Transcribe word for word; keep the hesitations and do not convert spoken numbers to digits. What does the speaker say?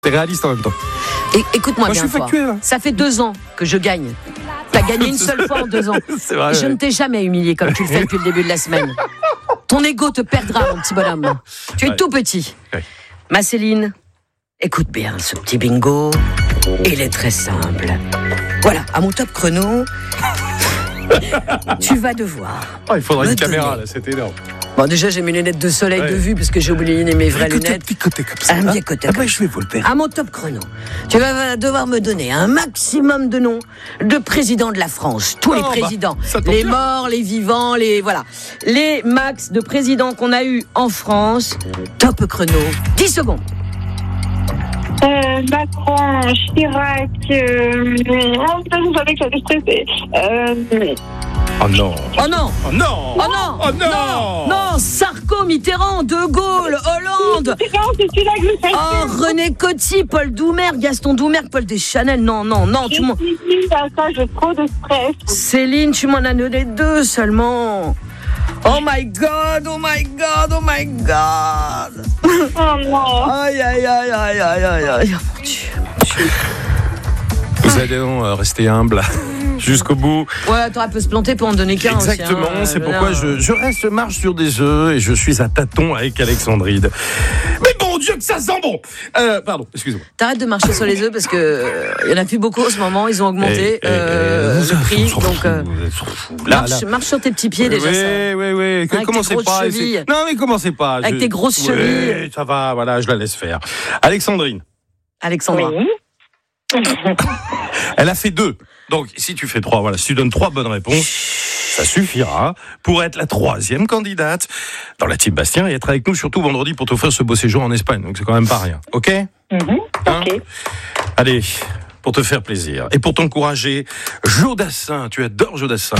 réaliste en même temps. Et, écoute-moi Moi, bien, je suis toi. factuel, hein. Ça fait deux ans que je gagne. T'as gagné une seule fois en deux ans. C'est vrai, Je ouais. ne t'ai jamais humilié comme tu le fais depuis le début de la semaine. Ton ego te perdra, mon petit bonhomme. Tu es Ouais. tout petit. Ouais. Ma Céline, écoute bien ce petit bingo. Il est très simple. Voilà, à mon top chrono, tu vas devoir. Oh, il faudrait Me une caméra, donner. là, c'est énorme. Bon, déjà, j'ai mes lunettes de soleil Ouais. de vue parce que j'ai oublié mes vraies Écoutez, lunettes. picoter comme ça. Un hein. petit côté Ah comme bah, je vais vous le faire. À mon top chrono, tu vas devoir me donner un maximum de noms de présidents de la France. Tous les Oh, bah, présidents. ça tombe les bien. morts, les vivants, les... Voilà. Les max de présidents qu'on a eu en France. Top chrono. dix secondes. Euh, Macron, Chirac, euh, oh, putain, je savais que j'allais stresser. Euh, Oh non. Oh non. Oh non. Oh non. Oh non. Non, Sarko, Mitterrand, De Gaulle, Hollande. c'est non, c'est celui-là que je sais. Oh, René Coty, Paul Doumer, Gaston Doumer, Paul Deschanel. Non, non, non, Je tu m'en... suis nulle à ça, j'ai trop de stress. Céline, tu m'en as donné deux seulement. Oh my God, oh my God, oh my God. Oh non. Aïe, aïe, aïe, aïe, aïe, aïe, aïe. Oh mon Dieu, mon Dieu. Vous allez donc euh, rester humble jusqu'au bout. Ouais, t'aurais pu se planter pour en donner qu'un aussi. Exactement, hein, c'est euh, pourquoi là, je, je reste marche sur des œufs et je suis à tâtons avec Alexandride. Mais bon Dieu que ça sent bon. Euh, pardon, excusez-moi. T'arrêtes de marcher sur les œufs parce que euh, y en a plus beaucoup en ce moment, ils ont augmenté Eh, eh, euh, eh, le prix. on s'en Donc, fout, euh, on s'en fout. Là, marche, là. marche sur tes petits pieds déjà. Oui, ça. oui, oui. Avec tes Commencez grosses pas. chevilles. c'est- Non, mais commencez pas. Avec Je- tes grosses Oui, chevilles. ça va, voilà, je la laisse faire. Alexandrine, Alexandra. Oui. elle a fait deux. Donc, si tu fais trois, voilà, si tu donnes trois bonnes réponses, ça suffira pour être la troisième candidate dans la team Bastien et être avec nous surtout vendredi pour t'offrir ce beau séjour en Espagne. Donc, c'est quand même pas rien. OK? Mhm. Hein Ok. Allez, pour te faire plaisir et pour t'encourager, Jodassin, tu adores Jodassin.